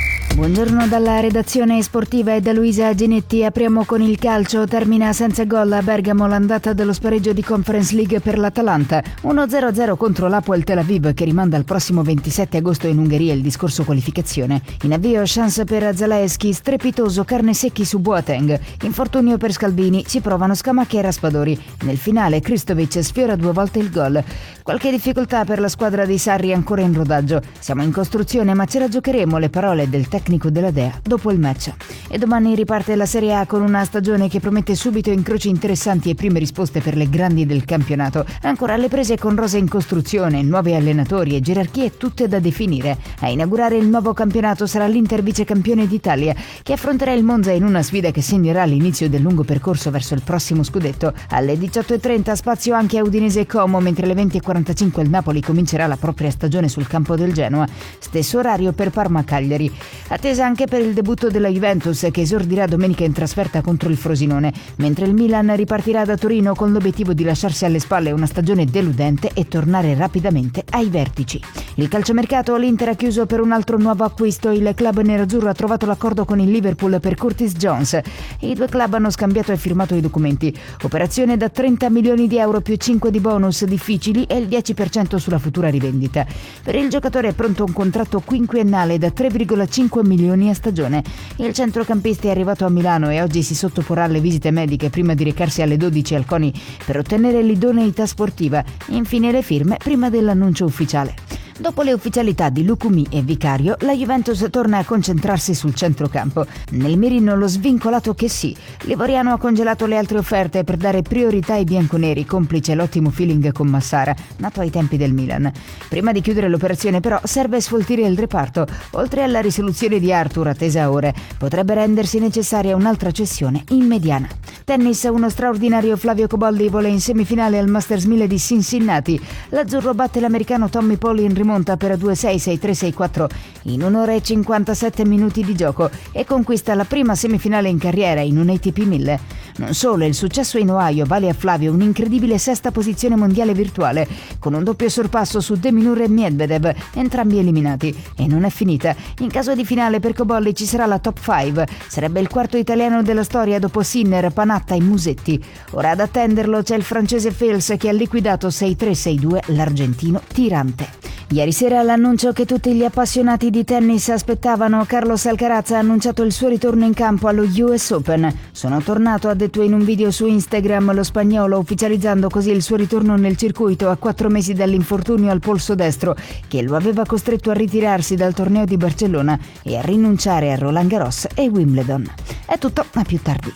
Buongiorno dalla redazione sportiva e da Luisa Ginetti. Apriamo con il calcio. Termina senza gol a Bergamo l'andata dello spareggio di Conference League per l'Atalanta. 1-0-0 contro l'Hapoel Tel Aviv, che rimanda al prossimo 27 agosto in Ungheria il discorso qualificazione. In avvio chance per Zalewski, strepitoso carne secchi su Boateng. Infortunio per Scalvini, si provano Scamacca e Raspadori. Nel finale Kristovic sfiora 2 volte il gol. Qualche difficoltà per la squadra di Sarri ancora in rodaggio. Siamo in costruzione ma ce la giocheremo, le parole del tecnico della Dea dopo il match. E domani riparte la Serie A con una stagione che promette subito incroci interessanti e prime risposte per le grandi del campionato. Ancora alle prese con rose in costruzione, nuovi allenatori e gerarchie tutte da definire. A inaugurare il nuovo campionato sarà l'Inter vicecampione d'Italia, che affronterà il Monza in una sfida che segnerà l'inizio del lungo percorso verso il prossimo scudetto. Alle 18:30 spazio anche a Udinese e Como, mentre alle 20:45 il Napoli comincerà la propria stagione sul campo del Genoa. Stesso orario per Parma-Cagliari. Attesa anche per il debutto della Juventus, che esordirà domenica in trasferta contro il Frosinone, mentre il Milan ripartirà da Torino con l'obiettivo di lasciarsi alle spalle una stagione deludente e tornare rapidamente ai vertici. Il calciomercato, l'Inter ha chiuso per un altro nuovo acquisto. Il club nerazzurro ha trovato l'accordo con il Liverpool per Curtis Jones. I due club hanno scambiato e firmato i documenti. Operazione da 30 milioni di euro più 5 di bonus difficili e il 10% sulla futura rivendita. Per il giocatore è pronto un contratto quinquennale da 3,5 milioni a stagione. Il centrocampista è arrivato a Milano e oggi si sottoporrà alle visite mediche prima di recarsi alle 12 al CONI per ottenere l'idoneità sportiva. Infine le firme prima dell'annuncio ufficiale. Dopo le ufficialità di Lucumi e Vicario, la Juventus torna a concentrarsi sul centrocampo. Nel mirino lo svincolato che sì. L'Ivoriano ha congelato le altre offerte per dare priorità ai bianconeri, complice l'ottimo feeling con Massara, nato ai tempi del Milan. Prima di chiudere l'operazione però serve sfoltire il reparto. Oltre alla risoluzione di Arthur attesa a ore, potrebbe rendersi necessaria un'altra cessione in mediana. Tennis, uno straordinario Flavio Cobolli vola in semifinale al Masters 1000 di Cincinnati. L'azzurro batte l'americano Tommy Paul in rimonta per 2-6, 6-3, 6-4 in 1 ora e 57 minuti di gioco e conquista la prima semifinale in carriera in un ATP 1000. Non solo, il successo in Ohio vale a Flavio un'incredibile sesta posizione mondiale virtuale, con un doppio sorpasso su De Minaur e Medvedev, entrambi eliminati. E non è finita. In caso di finale per Cobolli ci sarà la top 5. Sarebbe il quarto italiano della storia dopo Sinner, Panatta e Musetti. Ora ad attenderlo c'è il francese Fels, che ha liquidato 6-3, 6-2 l'argentino Tirante. Ieri sera l'annuncio che tutti gli appassionati di tennis aspettavano. Carlos Alcaraz ha annunciato il suo ritorno in campo allo US Open. Sono tornato, ha detto in un video su Instagram lo spagnolo, ufficializzando così il suo ritorno nel circuito a 4 mesi dall'infortunio al polso destro che lo aveva costretto a ritirarsi dal torneo di Barcellona e a rinunciare a Roland Garros e Wimbledon. È tutto, a più tardi.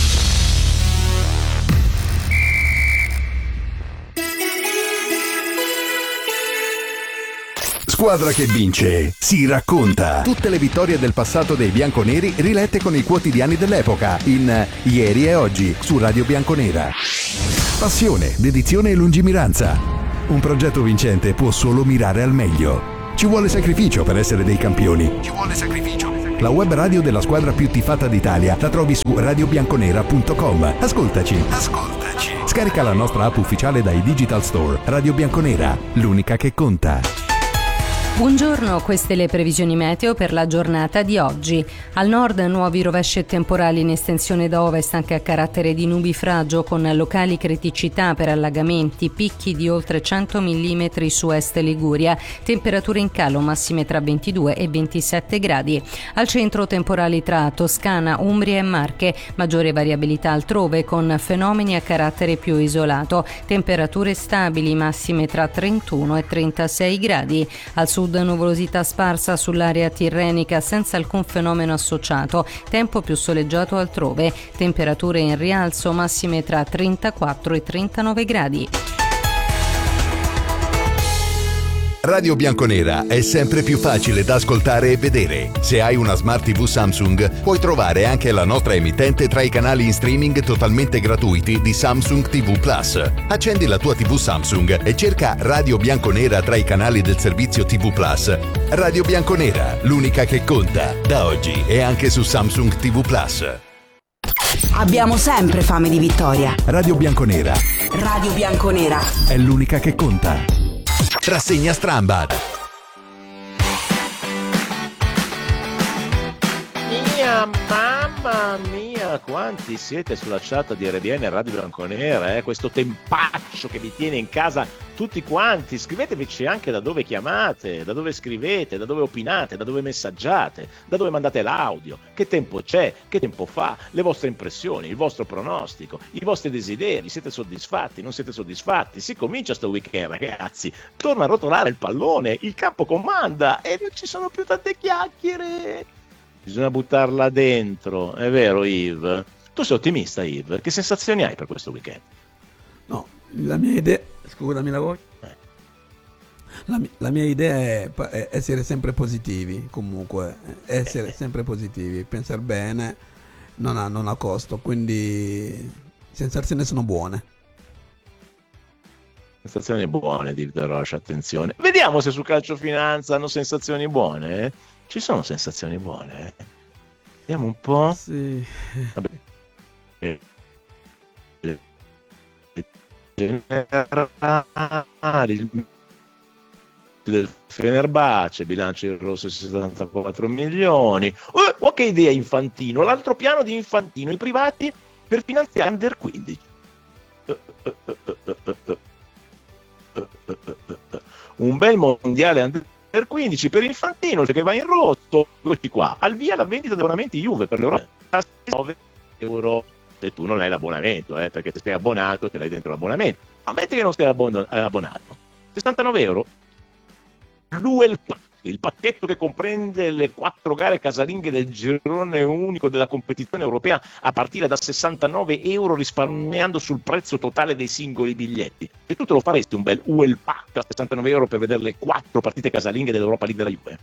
Squadra che vince si racconta. Tutte le vittorie del passato dei bianconeri rilette con i quotidiani dell'epoca in Ieri e Oggi su Radio Bianconera. Passione, dedizione e lungimiranza. Un progetto vincente può solo mirare al meglio. Ci vuole sacrificio per essere dei campioni. Ci vuole sacrificio. La web radio della squadra più tifata d'Italia la trovi su radiobianconera.com. Ascoltaci. Scarica la nostra app ufficiale dai Digital Store. Radio Bianconera, l'unica che conta. Buongiorno, queste le previsioni meteo per la giornata di oggi. Al nord nuovi rovesci temporali in estensione da ovest anche a carattere di nubifragio con locali criticità per allagamenti, picchi di oltre 100 mm su est Liguria, temperature in calo massime tra 22 e 27 gradi. Al centro temporali tra Toscana, Umbria e Marche, maggiore variabilità altrove con fenomeni a carattere più isolato, temperature stabili massime tra 31 e 36 gradi. Al sud nuvolosità sparsa sull'area tirrenica senza alcun fenomeno associato, tempo più soleggiato altrove, temperature in rialzo massime tra 34 e 39 gradi. Radio Bianconera è sempre più facile da ascoltare e vedere. Se hai una Smart TV Samsung, puoi trovare anche la nostra emittente tra i canali in streaming totalmente gratuiti di Samsung TV Plus. Accendi la tua TV Samsung e cerca Radio Bianconera tra i canali del servizio TV Plus. Radio Bianconera, l'unica che conta. Da oggi è anche su Samsung TV Plus. Abbiamo sempre fame di vittoria. Radio Bianconera Radio Bianconera è l'unica che conta. Rassegna Strambad. mamma mia, quanti siete sulla chat di RDN Radio Bianconera, questo tempaccio che vi tiene in casa tutti quanti. Scriveteci anche da dove chiamate, da dove scrivete, da dove opinate, da dove messaggiate, da dove mandate l'audio, che tempo c'è, che tempo fa, le vostre impressioni, il vostro pronostico, i vostri desideri. Siete soddisfatti, non siete soddisfatti? Si comincia sto weekend, ragazzi, torna a rotolare il pallone, il campo comanda e non ci sono più tante chiacchiere, bisogna buttarla dentro. È vero, Yves? Tu sei ottimista, Yves? Che sensazioni hai per questo weekend? No, la mia idea, scusami la voce. La mia idea è essere sempre positivi, comunque, essere sempre positivi, pensare bene non ha costo, quindi sensazioni sono buone. Sensazioni buone di Roche, attenzione. Vediamo se su Calciofinanza hanno sensazioni buone. Ci sono sensazioni buone? Vediamo un po'. Sì. Vabbè. Del Fenerbahce, bilancio in rosso 74 milioni. Che idea Infantino, l'altro piano di Infantino, i privati per finanziare Under 15. Un bel mondiale Under 15 per Infantino che va in rosso. Eccoci qua, al via la vendita di abbonamenti Juve per l'Europa, 9 euro se tu non hai l'abbonamento, perché se sei abbonato te l'hai dentro l'abbonamento. Ammetti che non sei abbonato, 69 euro il pacchetto che comprende le 4 gare casalinghe del girone unico della competizione europea a partire da 69 euro, risparmiando sul prezzo totale dei singoli biglietti. E tu te lo faresti un bel UEL pack a 69 euro per vedere le 4 partite casalinghe dell'Europa League della Juve?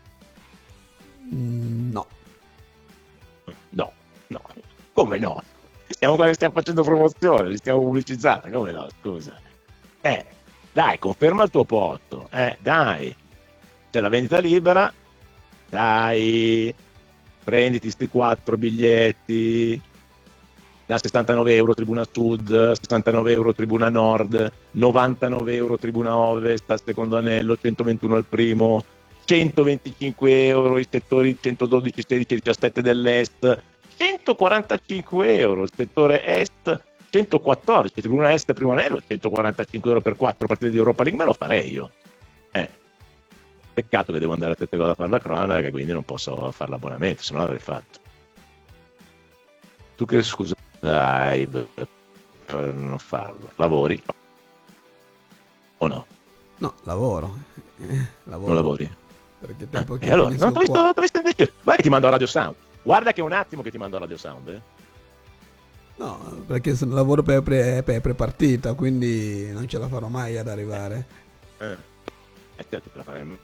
No. Come no? Stiamo facendo promozione, li stiamo pubblicizzando, come no? Scusa. Dai, conferma il tuo posto, dai. C'è la vendita libera, dai, prenditi sti 4 biglietti, da 69 euro Tribuna Sud, 69 euro Tribuna Nord, 99 euro Tribuna Ovest al secondo anello, 121 al primo, 125 euro i settori 112, 16 e 17 dell'Est, 145 euro il settore Est, 114 Tribuna Est primo anello, 145 euro per 4 partite di Europa League, me lo farei io. Peccato che devo andare a Tette Gol a fare la cronaca, quindi non posso fare l'abbonamento, se no l'avrei fatto. Tu che scusa dai per non farlo, lavori o no? No, lavoro. Non lavori? Perché tempo che allora, non t'ho visto invece. Vai, ti mando a Radio Sound. Guarda che è un attimo che ti mando a Radio Sound. No, perché lavoro per prepartita, quindi non ce la farò mai ad arrivare. Te la faremo.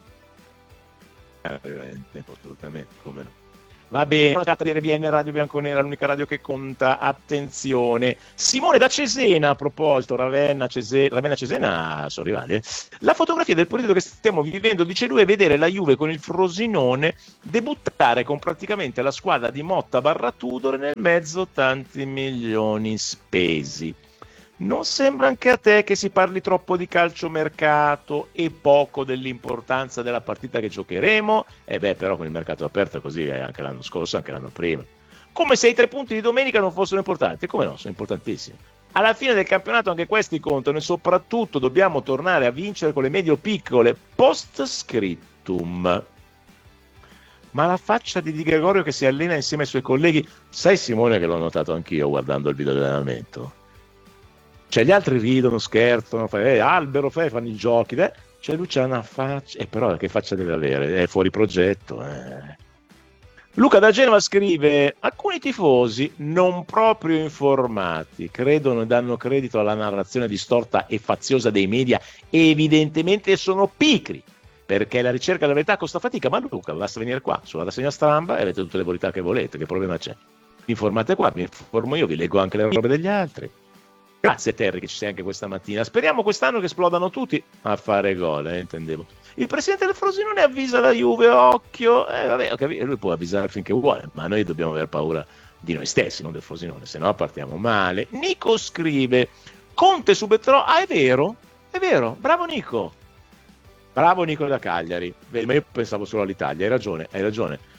Assolutamente, come no. Va bene, la chat di RBN Radio Bianconera, l'unica radio che conta. Attenzione, Simone da Cesena, a proposito, Ravenna Cesena sono rivali. La fotografia del periodo che stiamo vivendo, dice lui, è vedere la Juve con il Frosinone debuttare con praticamente la squadra di Motta / Tudor, nel mezzo tanti milioni spesi. Non sembra anche a te che si parli troppo di calciomercato e poco dell'importanza della partita che giocheremo? Però con il mercato aperto così anche l'anno scorso, anche l'anno prima. Come se i 3 punti di domenica non fossero importanti. Come no, sono importantissimi. Alla fine del campionato anche questi contano e soprattutto dobbiamo tornare a vincere con le medio-piccole. Post scriptum. Ma la faccia di Di Gregorio che si allena insieme ai suoi colleghi, sai Simone che l'ho notato anch'io guardando il video di allenamento? Cioè gli altri ridono, scherzano, albero, fanno i giochi, cioè lui c'ha una faccia, però che faccia deve avere? È fuori progetto. Luca da Genova scrive: alcuni tifosi non proprio informati credono e danno credito alla narrazione distorta e faziosa dei media e evidentemente sono pigri, perché la ricerca della verità costa fatica. Ma Luca, basta venire qua sulla rassegna stampa e avete tutte le verità che volete, che problema c'è? Vi informate qua, mi informo io, vi leggo anche le robe degli altri. Grazie Terry che ci sei anche questa mattina. Speriamo quest'anno che esplodano tutti a fare gol, intendevo. Il presidente del Frosinone avvisa la Juve, occhio. Vabbè, lui può avvisare finché vuole, ma noi dobbiamo aver paura di noi stessi, non del Frosinone, se no partiamo male. Nico scrive: Conte subetrò. È vero, bravo Nico da Cagliari. Ma io pensavo solo all'Italia, hai ragione.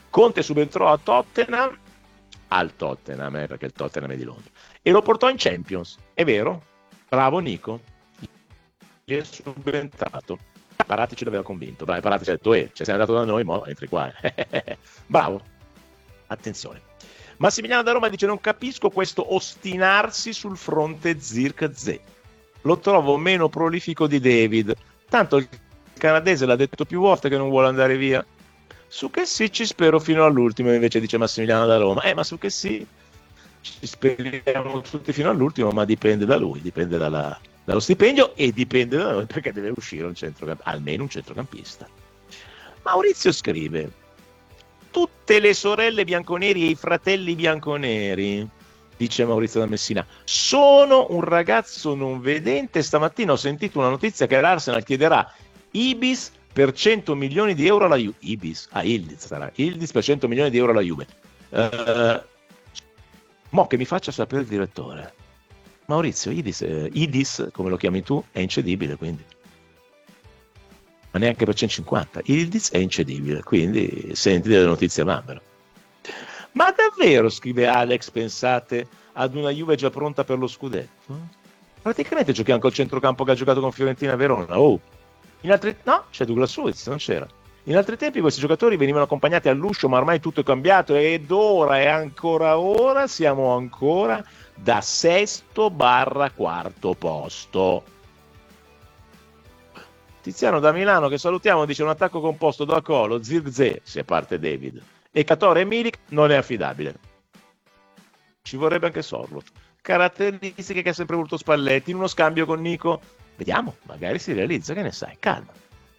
Conte subentrò al Tottenham, perché il Tottenham è di Londra, e lo portò in Champions. È vero? Bravo Nico. Gli è subentrato. Paratici l'aveva convinto. Paratici ha detto, sei andato da noi, mo entri qua. Bravo. Attenzione. Massimiliano da Roma dice: non capisco questo ostinarsi sul fronte Zirkzee. Lo trovo meno prolifico di David. Tanto il canadese l'ha detto più volte che non vuole andare via. Su che sì ci spero fino all'ultimo, invece dice Massimiliano da Roma. Ma su che sì ci speriamo tutti fino all'ultimo, ma dipende da lui, dipende dallo stipendio e dipende da noi, perché deve uscire almeno un centrocampista. Maurizio scrive: tutte le sorelle bianconeri e i fratelli bianconeri, dice Maurizio da Messina, sono un ragazzo non vedente. Stamattina ho sentito una notizia che l'Arsenal chiederà Ibis per 100 milioni di euro alla Juve. Ildiz per 100 milioni di euro alla Juve. Mo che mi faccia sapere il direttore. Maurizio, Idis, come lo chiami tu, è incedibile, quindi. Ma neanche per 150. Ildiz è incedibile, quindi senti delle notizie Mambero. Ma davvero, scrive Alex, pensate ad una Juve già pronta per lo scudetto? Praticamente giochiamo col centrocampo che ha giocato con Fiorentina e Verona. No, c'è Douglas Luiz, non c'era. In altri tempi questi giocatori venivano accompagnati all'uscio, ma ormai tutto è cambiato ed ora e ancora ora siamo ancora da 6º/4º posto. Tiziano da Milano, che salutiamo, dice: un attacco composto da Colo, Zirkzee, se parte David, e Catore e Milik non è affidabile. Ci vorrebbe anche Sorloth. Caratteristiche che ha sempre voluto Spalletti. In uno scambio con Nico, vediamo, magari si realizza, che ne sai, calma.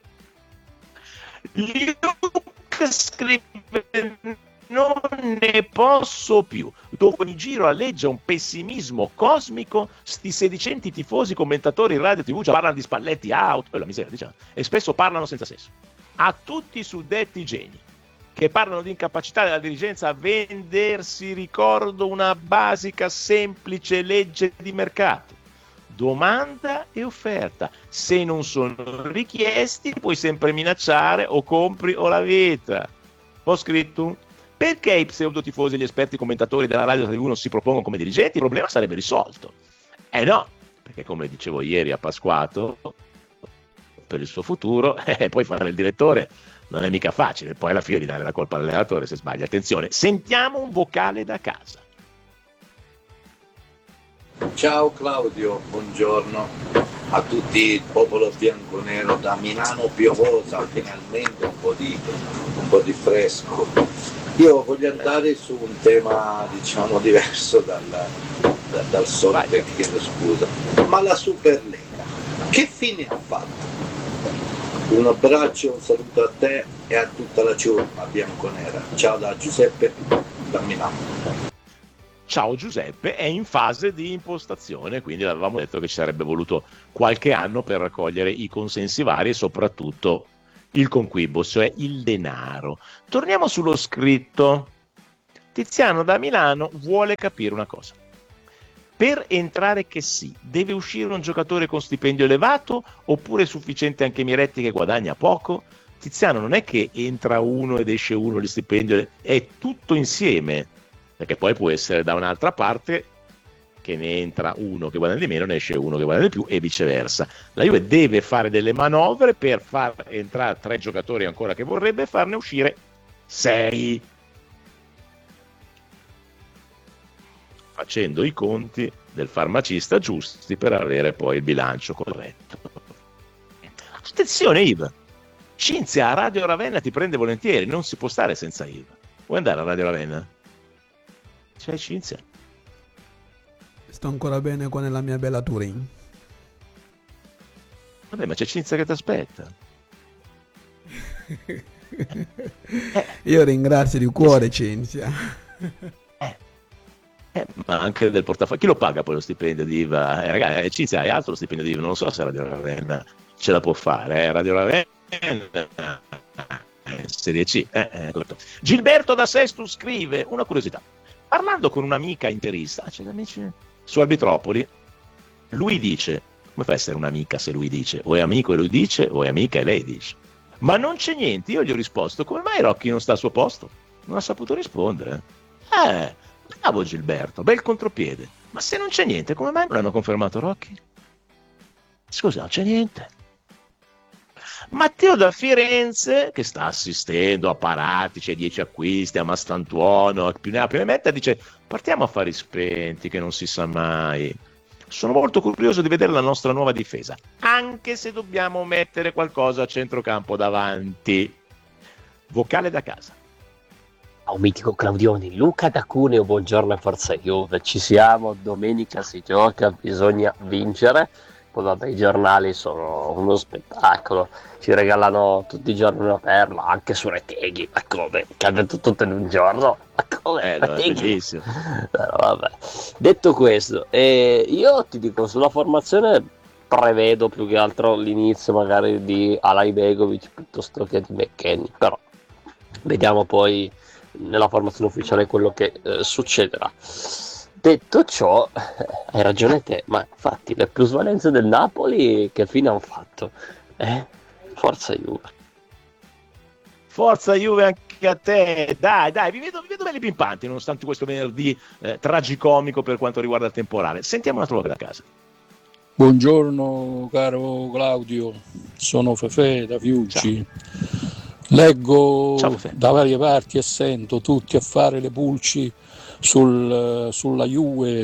Luke scrive: non ne posso più. Dopo ogni giro alleggia un pessimismo cosmico. Sti sedicenti tifosi commentatori in radio TV già parlano di Spalletti out, la miseria, diciamo, e spesso parlano senza senso. A tutti i suddetti geni che parlano di incapacità della dirigenza a vendersi, ricordo una basica semplice legge di mercato: domanda e offerta. Se non sono richiesti puoi sempre minacciare, o compri o la vita. Ho scritto: perché i pseudotifosi e gli esperti commentatori della radio TV non si propongono come dirigenti? Il problema sarebbe risolto. No, perché come dicevo ieri a Pasquato, per il suo futuro, poi fare il direttore non è mica facile, poi alla fine di dare la colpa all'allenatore se sbaglia. Attenzione, sentiamo un vocale da casa. Ciao Claudio, buongiorno a tutti il popolo bianconero da Milano piovosa, finalmente un po' di fresco. Io voglio andare su un tema diciamo diverso dal solito, chiedo scusa, ma la Superlega che fine ha fatto? Un abbraccio, un saluto a te e a tutta la ciurma bianconera. Ciao da Giuseppe da Milano. Ciao Giuseppe, è in fase di impostazione, quindi avevamo detto che ci sarebbe voluto qualche anno per raccogliere i consensi vari e soprattutto il conquibus, cioè il denaro. Torniamo sullo scritto. Tiziano da Milano vuole capire una cosa. Per entrare che sì, deve uscire un giocatore con stipendio elevato oppure è sufficiente anche Miretti che guadagna poco? Tiziano, non è che entra uno ed esce uno di stipendio, è tutto insieme, perché poi può essere da un'altra parte che ne entra uno che guadagna di meno, ne esce uno che guadagna di più e viceversa. La Juve deve fare delle manovre per far entrare 3 giocatori ancora che vorrebbe, farne uscire 6. Facendo i conti del farmacista giusti per avere poi il bilancio corretto. Attenzione Iva, Cinzia a Radio Ravenna ti prende volentieri, non si può stare senza Iva. Vuoi andare a Radio Ravenna? C'è Cinzia? Sto ancora bene qua nella mia bella Turin. Vabbè, ma c'è Cinzia che ti aspetta. Io ringrazio di cuore Cinzia. Ma anche del portafoglio. Chi lo paga poi lo stipendio di Iva? Ragazzi, Cinzia, hai altro lo stipendio di Iva? Non lo so se Radio Ravenna ce la può fare. Radio Ravenna, Serie C. Gilberto da Sesto scrive una curiosità. Parlando con un'amica interista, c'è amici su Arbitropoli, lui dice: come fa a essere un'amica se lui dice? O è amico e lui dice, o è amica e lei dice. Ma non c'è niente. Io gli ho risposto: come mai Rocchi non sta al suo posto? Non ha saputo rispondere. Bravo Gilberto, bel contropiede. Ma se non c'è niente, come mai non hanno confermato Rocchi? Scusa, non c'è niente. Matteo da Firenze, che sta assistendo a Paratici, ai 10 acquisti, a Mastantuono, più ne ha più ne metta, dice: partiamo a fari spenti, che non si sa mai. Sono molto curioso di vedere la nostra nuova difesa, anche se dobbiamo mettere qualcosa a centrocampo davanti. Vocale da casa. Un mitico Claudioni, Luca da Cuneo, buongiorno e forza Juve, ci siamo, domenica si gioca, bisogna vincere. Poi vabbè, i giornali sono uno spettacolo, ci regalano tutti i giorni una perla, anche su Reteghi, ma come? Che ha detto tutto in un giorno? Ma come? No, è bellissimo. Però, vabbè. Detto questo, io ti dico, sulla formazione prevedo più che altro l'inizio magari di Alay Begovic piuttosto che di McKennie, però vediamo poi nella formazione ufficiale quello che succederà. Detto ciò, hai ragione te, ma infatti le plusvalenze del Napoli che fine hanno fatto? Forza Juve. Forza Juve anche a te, dai, vi vedo belli pimpanti nonostante questo venerdì tragicomico per quanto riguarda il temporale. Sentiamo una tua da casa. Buongiorno caro Claudio, sono Fefè da Fiuggi. Leggo da varie parti e sento tutti a fare le pulci sulla Juve,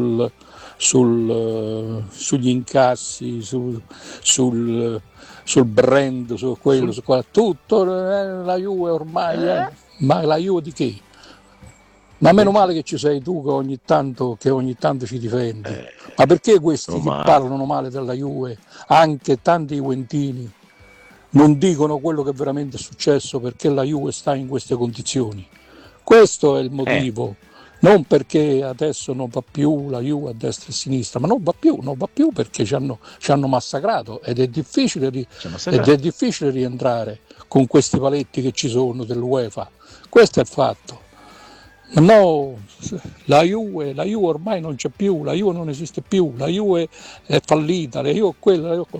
sugli incassi, sul brand, su quello, su quello, tutto la Juve ormai, ma la Juve di che? Ma meno male che ci sei tu che ogni tanto ci difendi. Ma perché questi che parlano male della Juve, anche tanti juventini, non dicono quello che veramente è successo, perché la Juve sta in queste condizioni? Questo è il motivo. Non perché adesso non va più la Juve a destra e a sinistra, ma non va più perché ci hanno massacrato ed è difficile rientrare con questi paletti che ci sono dell'UEFA. Questo è il fatto. No, la Juve ormai non c'è più, la Juve non esiste più, la Juve è fallita, la Juve è quella, la Juve...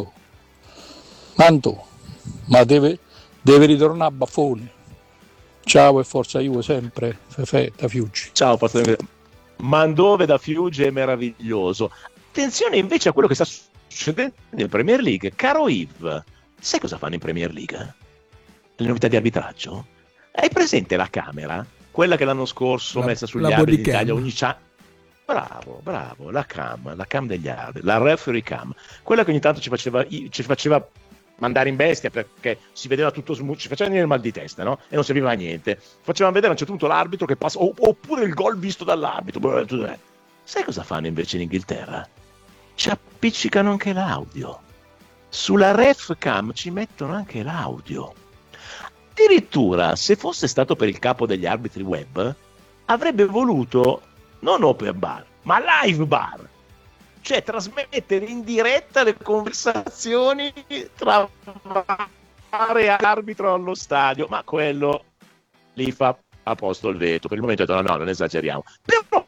ma deve ritornare a baffone. Ciao e forza Juve sempre, Fefè da Fiuggi. Ciao, Mandove da Fiuggi è meraviglioso. Attenzione invece a quello che sta succedendo in Premier League. Caro Yves, sai cosa fanno in Premier League? Le novità di arbitraggio? Hai presente la camera? Quella che l'anno scorso messa sugli arbitri in Italia ogni Bravo, la cam degli arbitri, la referee cam, quella che ogni tanto ci faceva mandare in bestia perché si vedeva tutto ci faceva venire il mal di testa, no? E non serviva a niente. Facevano vedere a un certo punto l'arbitro che passa, oppure il gol visto dall'arbitro. Sai cosa fanno invece in Inghilterra? Ci appiccicano anche l'audio. Sulla ref cam ci mettono anche l'audio. Addirittura, se fosse stato per il capo degli arbitri web, avrebbe voluto non open bar, ma live bar. Cioè trasmettere in diretta le conversazioni tra vari arbitro allo stadio, ma quello lì fa a posto il veto. Per il momento ho detto no, non esageriamo. Però